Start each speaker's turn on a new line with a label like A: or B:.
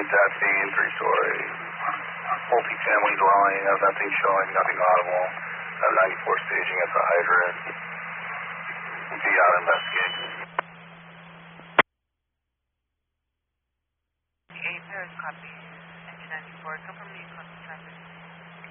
A: taxiing, three-story, multi-family dwelling, nothing showing, nothing audible. 94 staging at the hydrant. Be out investigating.
B: The 8 Paris copy. Engine 94, confirm the close traffic.